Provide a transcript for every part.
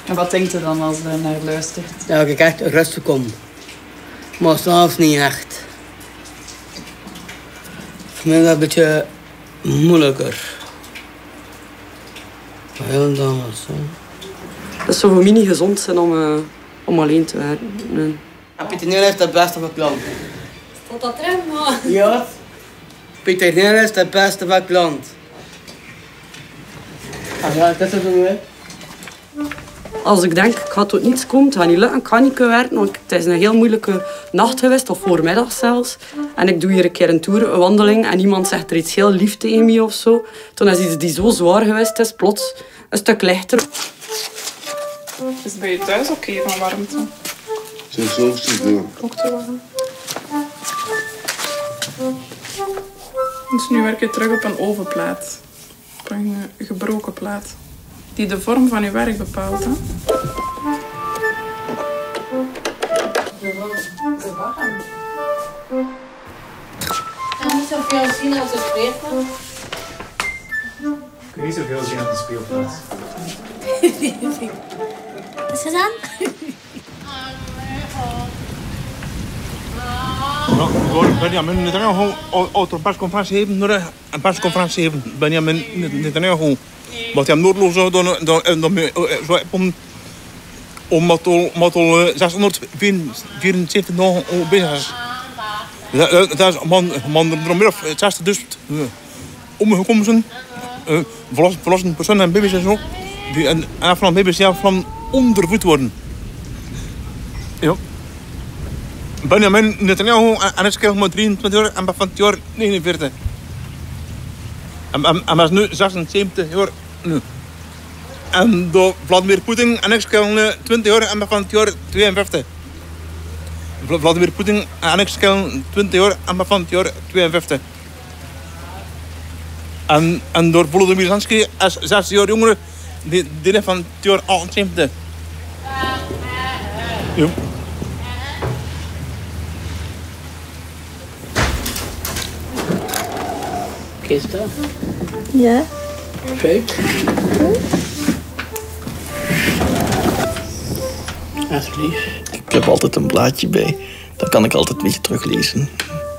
En wat denkt u dan als u naar luistert? Dat ik echt rustig kom. Maar s'avonds niet echt. Voor mij is dat een beetje moeilijker. Maar heel anders. Dat is zo voor mij niet gezond zijn om alleen te werken. Nee. Pieter Neel is het beste van klant. Tot dat erin, maar... Ja. Pieter Neel is het beste van klant. Ja, dat is het doen, hè. Als ik denk, ik ga tot niets komen, het gaat niet lukken, ik kan niet kunnen werken, want het is een heel moeilijke nacht geweest, of voormiddag zelfs. En ik doe hier een keer een tour, een wandeling, en iemand zegt er iets heel lief tegen mij of zo. Toen is iets die zo zwaar geweest is, plots een stuk lichter. Is het bij je thuis oké van warmte? Zo stuur. Ook te warm. Dus nu werk je terug op een ovenplaat. Op een gebroken plaat. Die de vorm van je werk bepaalt, hè? En niet zoveel zien als het speelt. Kun je niet zoveel zien op de speelplaats? Is het dan? Benjamin Netanyahu een persconferentie geven, een persconferentie geven. Benjamin Netanyahu. Wat hij noodloos omdat al 674 dagen bezig is. Dat is man er meer of 60.000 omgekomen zijn. Volwassen personen en baby's en zo. En van baby's die van ondervoed worden. Ja. Benjamin Netanyahu en ik krijg maar 23 jaar en ben van het jaar 49. En hij is nu 76 jaar nu. En door Vladimir Poetin en ik krijg 20 jaar en ben van het jaar 52. Vladimir Poetin en ik krijg 20 jaar en ben van het jaar 52. En door Volodymyr Zelensky is 6 jaar jonger, die is van het jaar 78. Ja. Kist dat? Ja. Kijk. Alsjeblieft. Ik heb altijd een blaadje bij. Dan kan ik altijd een beetje teruglezen.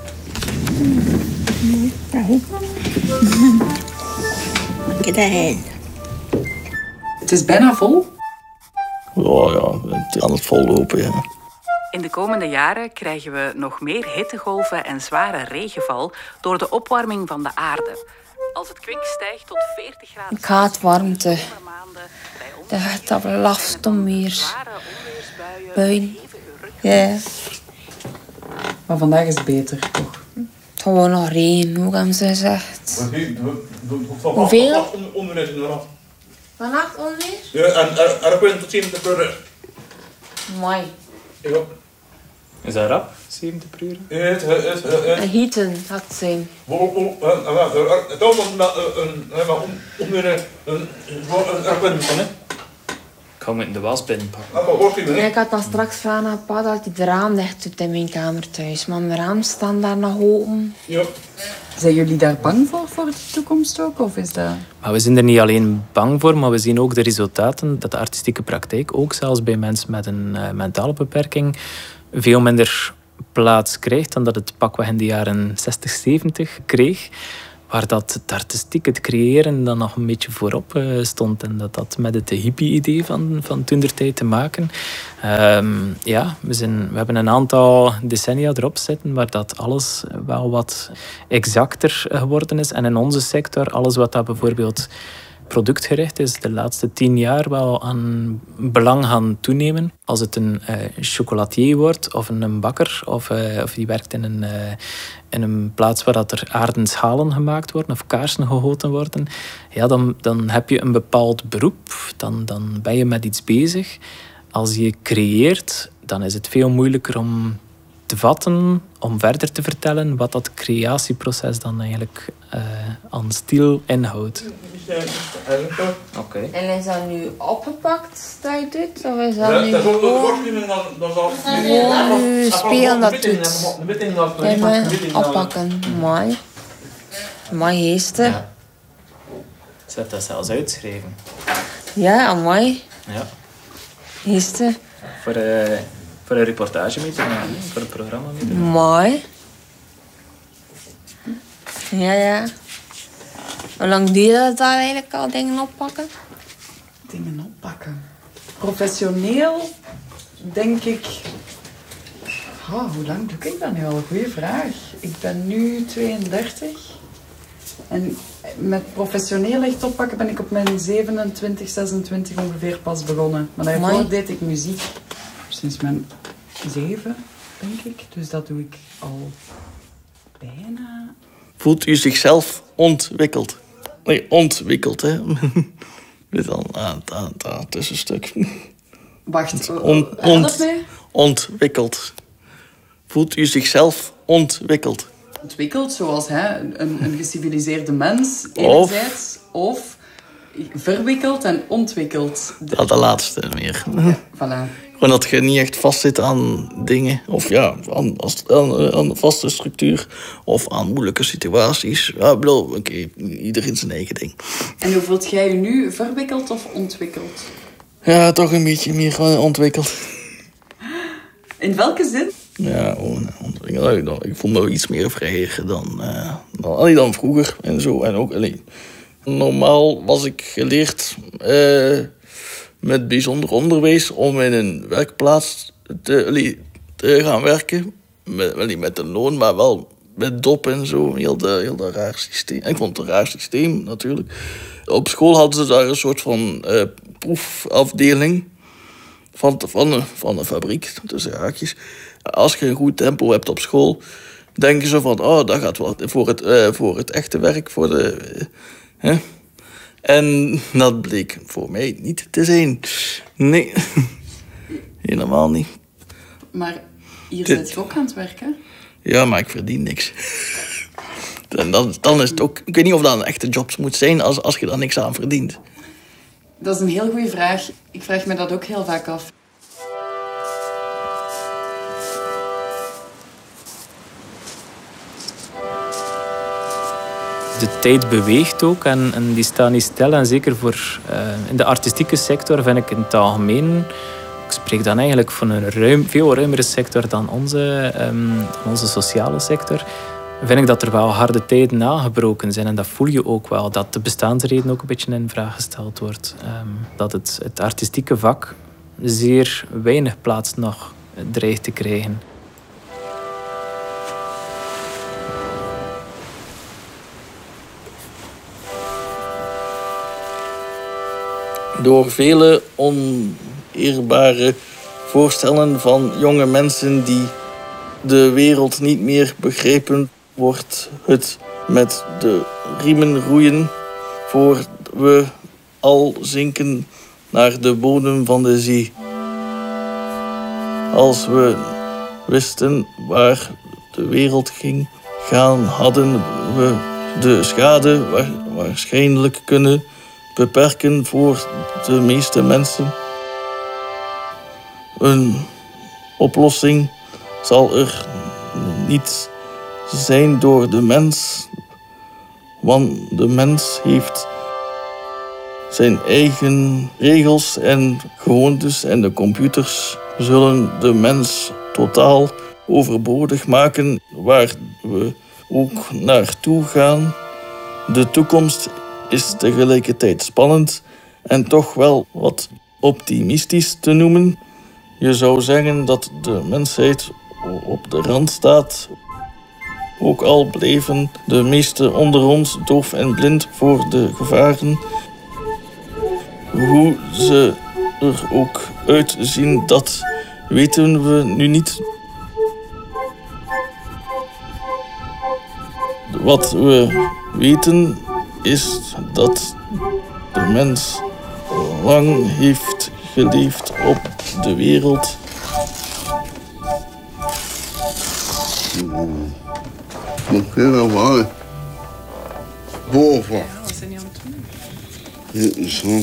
Kijk daarheen. Het is bijna vol. Ja, het is aan het vollopen, ja. In de komende jaren krijgen we nog meer hittegolven en zware regenval door de opwarming van de aarde. Als het kwik stijgt tot 40 graden... Ik haat warmte. Dat gaat dat last om meer. Buien. Ja. Maar vandaag is het beter, toch? Gewoon nog regen, hoe hebben ze gezegd. Hoeveel? Vannacht onweer? Ja, en er kunnen tot 70 per uur. Mooi. Ja. Is dat rap? 70 per uur? Een hieten had het zijn. Het is een Ik ga met de was binnenpakken. Ik had dan straks vragen aan pa dat hij de raam dicht doet in mijn kamer thuis. Maar mijn raam staan daar nog open. Ja. Zijn jullie daar bang voor de toekomst ook? Of is dat... Maar we zijn er niet alleen bang voor, maar we zien ook de resultaten dat de artistieke praktijk, ook zelfs bij mensen met een mentale beperking, veel minder plaats krijgt dan dat het pakweg in de jaren 60, 70 kreeg. Waar dat het artistiek, het creëren, dan nog een beetje voorop stond. En dat had met het hippie-idee van toentertijd te maken. We hebben een aantal decennia erop zitten waar dat alles wel wat exacter geworden is. En in onze sector, alles wat dat bijvoorbeeld productgericht is, de laatste 10 jaar wel aan belang gaan toenemen. Als het een chocolatier wordt of een bakker of die werkt in een plaats waar dat er aarden schalen gemaakt worden of kaarsen gegoten worden, ja, dan heb je een bepaald beroep. Dan ben je met iets bezig. Als je creëert, dan is het veel moeilijker om te vatten, om verder te vertellen wat dat creatieproces dan eigenlijk aan stijl inhoudt. Oké. En is dat nu opgepakt dat je doet? Of is dat nu gewoon nu spelen dat doet? Oppakken, mooi. Mooi geestig. Ja. Ze heeft dat zelfs uitgeschreven. Ja, mooi. Ja. Eerste. Voor een reportage mee te maken, voor een programma mee te maken. Mooi. Ja. Hoe lang duurde het daar eigenlijk al, dingen oppakken? Dingen oppakken? Professioneel, denk ik... hoe lang doe ik dat nu al? Goeie vraag. Ik ben nu 32. En met professioneel echt oppakken ben ik op mijn 27, 26 ongeveer pas begonnen. Maar daarvoor deed ik muziek. Sinds mijn 7, denk ik. Dus dat doe ik al bijna... Voelt u zichzelf ontwikkeld? Nee, ontwikkeld, hè. Dit dan het tussenstuk. Wacht, ontwikkeld. Voelt u zichzelf ontwikkeld? Ontwikkeld, zoals een geciviliseerde mens, enerzijds. Of verwikkeld en ontwikkeld. Dat de laatste meer. Ja, voilà. Gewoon dat je niet echt vastzit aan dingen. Of ja, aan een vaste structuur. Of aan moeilijke situaties. Ja, oké, iedereen zijn eigen ding. En hoe voelt jij je nu? Verwikkeld of ontwikkeld? Ja, toch een beetje meer ontwikkeld. In welke zin? Ja, ontwikkeld. Ik voel me iets meer vrijer dan vroeger. En zo. En ook, normaal was ik geleerd... met bijzonder onderwijs om in een werkplaats te gaan werken. Met een loon, maar wel met dop en zo. Heel dat raar systeem. Ik vond het een raar systeem, natuurlijk. Op school hadden ze daar een soort van proefafdeling van een fabriek, tussen haakjes. Als je een goed tempo hebt op school, denken ze van... dat gaat wel voor het echte werk, voor de... En dat bleek voor mij niet te zijn. Nee, helemaal niet. Maar hier zit je ook aan het werken? Ja, maar ik verdien niks. En dan is het ook... Ik weet niet of dat een echte job moet zijn als je daar niks aan verdient. Dat is een heel goede vraag. Ik vraag me dat ook heel vaak af. De tijd beweegt ook en die staat niet stil. En zeker in de artistieke sector vind ik in het algemeen... Ik spreek dan eigenlijk van een veel ruimere sector dan onze sociale sector. Vind ik dat er wel harde tijden nagebroken zijn. En dat voel je ook wel. Dat de bestaansreden ook een beetje in vraag gesteld wordt. Dat het artistieke vak zeer weinig plaats nog dreigt te krijgen. Door vele oneerbare voorstellen van jonge mensen die de wereld niet meer begrijpen, wordt het met de riemen roeien voor we al zinken naar de bodem van de zee. Als we wisten waar de wereld ging gaan, hadden we de schade waarschijnlijk kunnen beperken voor de meeste mensen. Een oplossing zal er niet zijn door de mens, want de mens heeft zijn eigen regels en gewoontes en de computers zullen de mens totaal overbodig maken waar we ook naartoe gaan. De toekomst is tegelijkertijd spannend en toch wel wat optimistisch te noemen. Je zou zeggen dat de mensheid op de rand staat. Ook al bleven de meesten onder ons doof en blind voor de gevaren. Hoe ze er ook uitzien, dat weten we nu niet. Wat we weten is dat de mens lang heeft geleefd op de wereld. Nog heel waar. Boven. Ja, wat zijn die aan het doen? Ja, zo.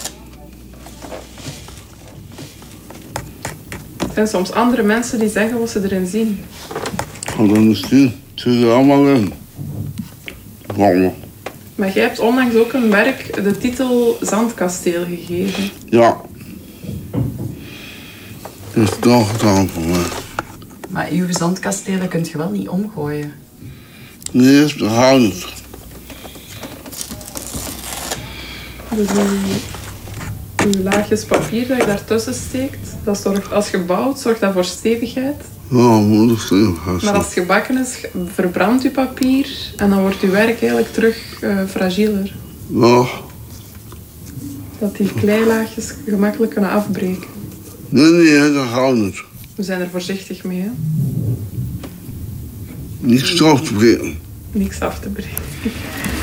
Er zijn soms andere mensen die zeggen wat ze erin zien. Dan is het er allemaal in. Wow. Maar jij hebt onlangs ook een werk de titel Zandkasteel gegeven. Ja. is toch gedaan voor mij. Maar uw zandkastelen kunt je wel niet omgooien. Nee, is behoudend. Dus die laagjes papier dat je daartussen steekt, dat zorgt, als je bouwt, zorgt dat voor stevigheid. Ja, moeilijk stevig. Maar als het gebakken is, verbrandt je papier en dan wordt je werk eigenlijk terug fragieler. Ja. Dat die kleilaagjes gemakkelijk kunnen afbreken. Nee, dat gaat niet. We zijn er voorzichtig mee, hè? Niks af te breken. Niks af te breken.